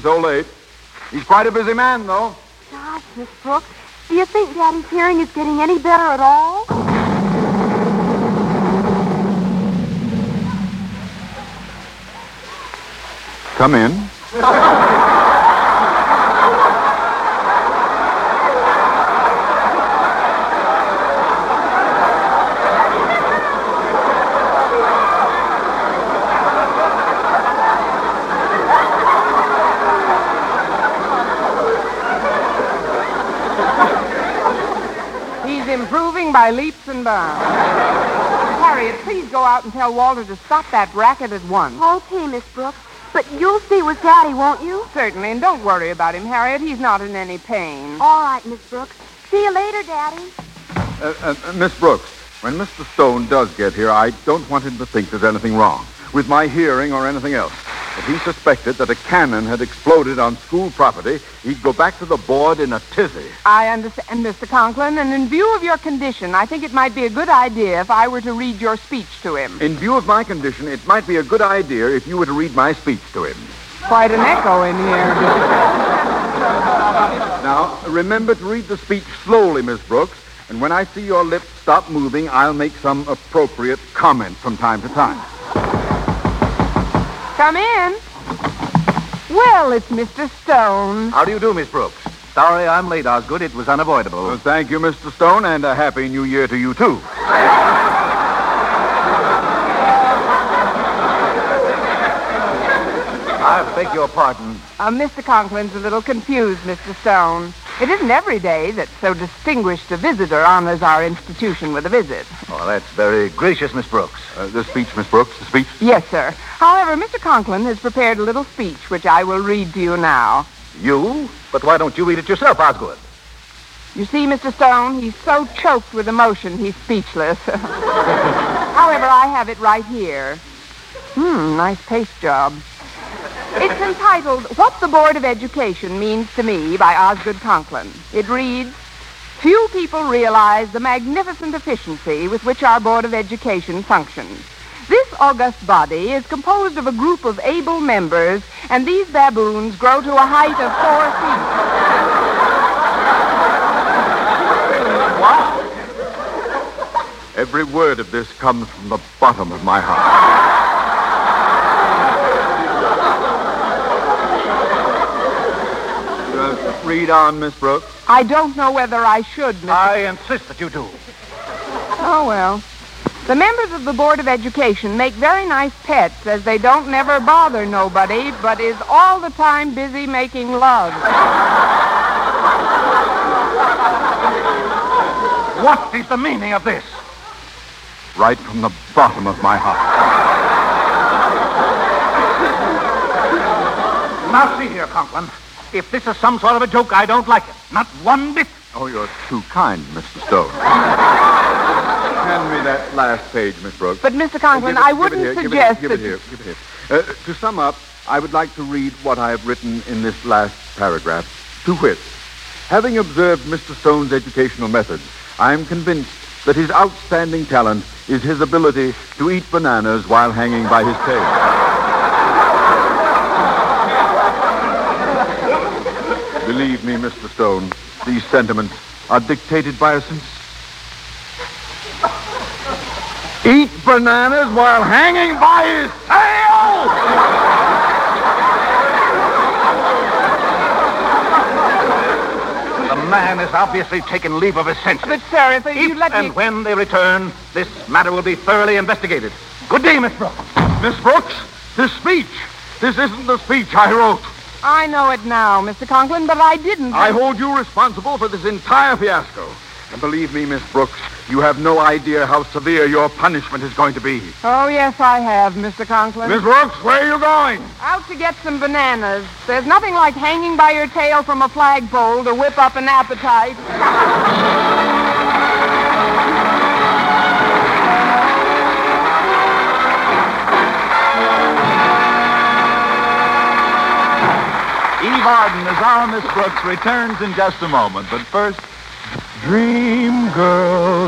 so late. He's quite a busy man, though. Gosh, Miss Brooks, do you think Daddy's hearing is getting any better at all? Come in. Improving by leaps and bounds. Harriet, please go out and tell Walter to stop that racket at once. Okay, Miss Brooks. But you'll stay with Daddy, won't you? Certainly, and don't worry about him, Harriet. He's not in any pain. All right, Miss Brooks. See you later, Daddy. Miss Brooks, when Mr. Stone does get here, I don't want him to think there's anything wrong with my hearing or anything else. If he suspected that a cannon had exploded on school property, he'd go back to the board in a tizzy. I understand, Mr. Conklin, and in view of your condition, I think it might be a good idea if I were to read your speech to him. In view of my condition, it might be a good idea if you were to read my speech to him. Quite an echo in here. Now, remember to read the speech slowly, Miss Brooks, and when I see your lips stop moving, I'll make some appropriate comment from time to time. Come in. Well, it's Mr. Stone. How do you do, Miss Brooks? Sorry I'm late, Osgood. It was unavoidable. Well, thank you, Mr. Stone, and a Happy New Year to you, too. I beg your pardon. Mr. Conklin's a little confused, Mr. Stone. It isn't every day that so distinguished a visitor honors our institution with a visit. Oh, that's very gracious, Miss Brooks. The speech, Miss Brooks, the speech? Yes, sir. However, Mr. Conklin has prepared a little speech, which I will read to you now. You? But why don't you read it yourself, Osgood? You see, Mr. Stone, he's so choked with emotion, he's speechless. However, I have it right here. Nice paste job. It's entitled, What the Board of Education Means to Me by Osgood Conklin. It reads, Few people realize the magnificent efficiency with which our Board of Education functions. This august body is composed of a group of able members, and these baboons grow to a height of 4 feet. What? Every word of this comes from the bottom of my heart. Read on, Miss Brooks. I don't know whether I should, Mr. I insist that you do. Oh, well. The members of the Board of Education make very nice pets, as they don't never bother nobody, but is all the time busy making love. What is the meaning of this? Right from the bottom of my heart. Now, see here, Conklin. If this is some sort of a joke, I don't like it. Not one bit. Oh, you're too kind, Mr. Stone. Hand me that last page, Miss Brooks. But, Mr. Conklin, I wouldn't suggest Give it here. To sum up, I would like to read what I have written in this last paragraph. To wit, having observed Mr. Stone's educational methods, I am convinced that his outstanding talent is his ability to eat bananas while hanging by his tail. Believe me, Mr. Stone, these sentiments are dictated by a sincere... Eat bananas while hanging by his tail! The man has obviously taken leave of his senses. But, sir, if you let me... And when they return, this matter will be thoroughly investigated. Good day, Miss Brooks. Miss Brooks, this speech. This isn't the speech I wrote. I know it now, Mr. Conklin, but I didn't. I hold you responsible for this entire fiasco. And believe me, Miss Brooks, you have no idea how severe your punishment is going to be. Oh, yes, I have, Mr. Conklin. Miss Brooks, where are you going? Out to get some bananas. There's nothing like hanging by your tail from a flagpole to whip up an appetite. Eve Arden as our Miss Brooks returns in just a moment. But first, dream girl,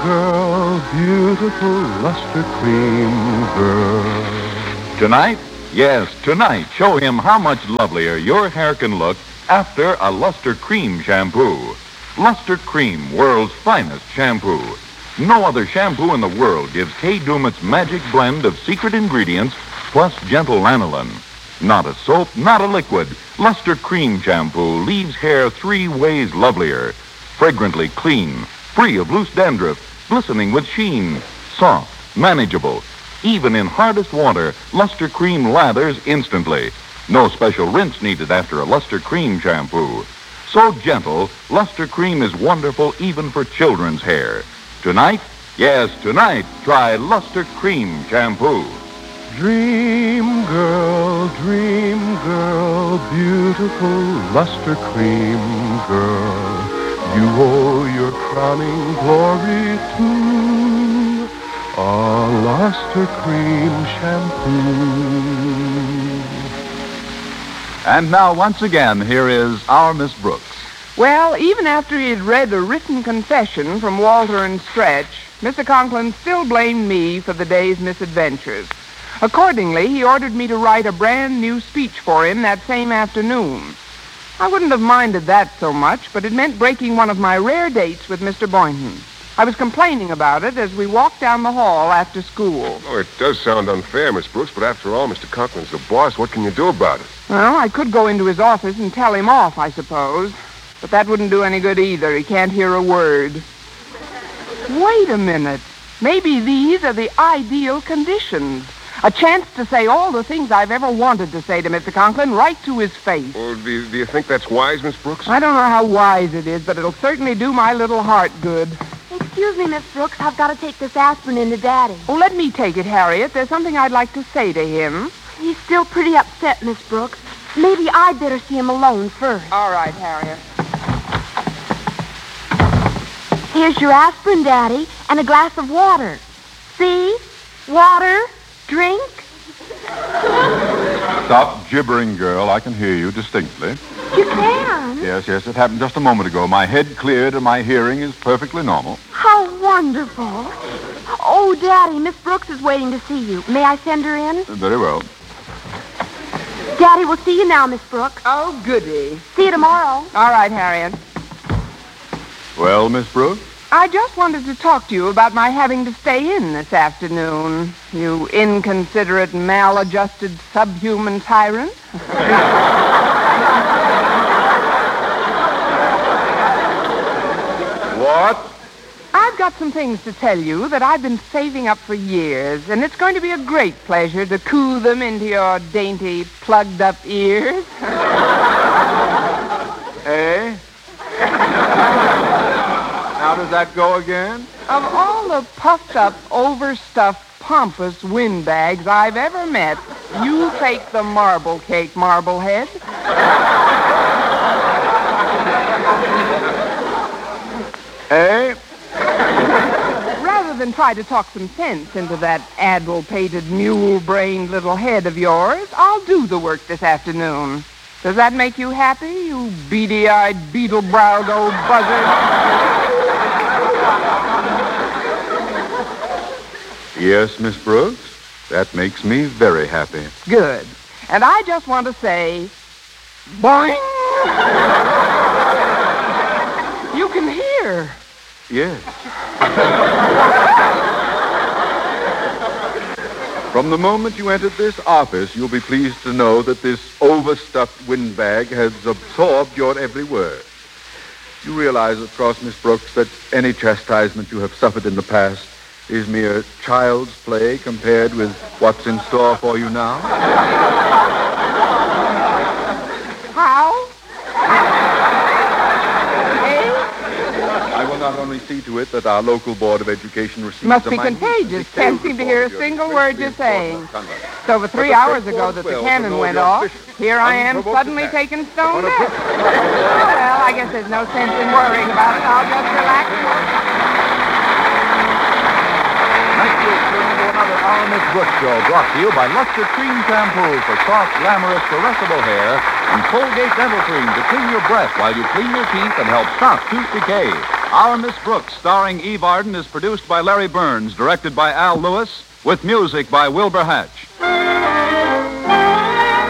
beautiful luster cream girl. Tonight, Yes, tonight, show him how much lovelier your hair can look after a Luster Cream shampoo. Luster Cream, world's finest shampoo. No other shampoo in the world gives Kay Daumit's magic blend of secret ingredients plus gentle lanolin. Not a soap, not a liquid. Luster Cream shampoo leaves hair 3 ways lovelier. Fragrantly clean, free of loose dandruff, glistening with sheen, soft, manageable. Even in hardest water, Luster Cream lathers instantly. No special rinse needed after a Luster Cream shampoo. So gentle, Luster Cream is wonderful even for children's hair. Tonight, yes, tonight, try Luster Cream shampoo. Dream girl, beautiful Luster Cream girl. You owe your crowning glory to a Luster Cream shampoo. And now, once again, here is our Miss Brooks. Well, even after he had read a written confession from Walter and Stretch, Mr. Conklin still blamed me for the day's misadventures. Accordingly, he ordered me to write a brand new speech for him that same afternoon. I wouldn't have minded that so much, but it meant breaking one of my rare dates with Mr. Boynton. I was complaining about it as we walked down the hall after school. Oh, it does sound unfair, Miss Brooks, but after all, Mr. Conklin's the boss. What can you do about it? Well, I could go into his office and tell him off, I suppose. But that wouldn't do any good either. He can't hear a word. Wait a minute. Maybe these are the ideal conditions. A chance to say all the things I've ever wanted to say to Mr. Conklin right to his face. Well, do you think that's wise, Miss Brooks? I don't know how wise it is, but it'll certainly do my little heart good. Excuse me, Miss Brooks. I've got to take this aspirin into Daddy. Oh, let me take it, Harriet. There's something I'd like to say to him. He's still pretty upset, Miss Brooks. Maybe I'd better see him alone first. All right, Harriet. Here's your aspirin, Daddy, and a glass of water. See? Water. Drink. Stop gibbering, girl. I can hear you distinctly. You can? Yes, it happened just a moment ago. My head cleared and my hearing is perfectly normal. How wonderful. Oh, Daddy, Miss Brooks is waiting to see you. May I send her in? Very well. Daddy, we'll see you now, Miss Brooks. Oh, goody. See you tomorrow. All right, Harriet. Well, Miss Brooks? I just wanted to talk to you about my having to stay in this afternoon. You inconsiderate, maladjusted, subhuman tyrant. What? I've got some things to tell you that I've been saving up for years, and it's going to be a great pleasure to coo them into your dainty, plugged-up ears. Eh? How does that go again? Of all the puffed-up, overstuffed, pompous windbags I've ever met, you take the marble cake, Marblehead. Eh? Rather than try to talk some sense into that addle-pated, mule-brained little head of yours, I'll do the work this afternoon. Does that make you happy, you beady-eyed, beetle-browed old buzzard? Yes, Miss Brooks. That makes me very happy. Good. And I just want to say, boing! You can hear. Yes. From the moment you entered this office, you'll be pleased to know that this overstuffed windbag has absorbed your every word. You realize, of course, Miss Brooks, that any chastisement you have suffered in the past is mere child's play compared with what's in store for you now? How? Eh? I will not only see to it that our local Board of Education receives Must a be minute contagious. detailed Can't seem to hear a report of your single word you're critically saying. important conduct. It's over 3 hours ago that the cannon went off. Here I am suddenly taking stone deaf. Well, I guess there's no sense in worrying about it. I'll just relax. Next week, we'll do another Our Miss Brooks show brought to you by Luster Cream Shampoo for soft, glamorous, caressable hair and Colgate Dental Cream to clean your breath while you clean your teeth and help stop tooth decay. Our Miss Brooks, starring Eve Arden, is produced by Larry Burns, directed by Al Lewis, with music by Wilbur Hatch.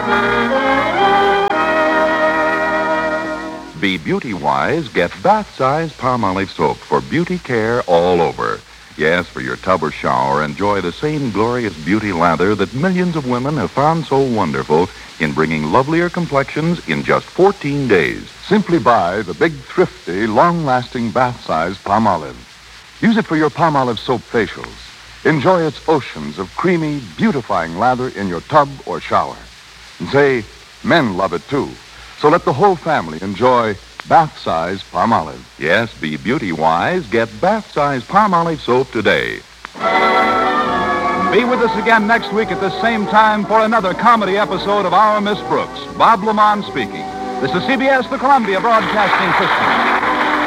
Be beauty-wise, get bath-size Palmolive soap for beauty care all over. Yes, for your tub or shower, enjoy the same glorious beauty lather that millions of women have found so wonderful in bringing lovelier complexions in just 14 days. Simply buy the big, thrifty, long-lasting bath-size Palmolive. Use it for your Palmolive soap facials. Enjoy its oceans of creamy, beautifying lather in your tub or shower. And say, men love it too. So let the whole family enjoy bath-size Palmolive. Yes, be beauty-wise, get bath-size Palmolive soap today. Be with us again next week at the same time for another comedy episode of Our Miss Brooks. Bob Lamont speaking. This is CBS, the Columbia Broadcasting System.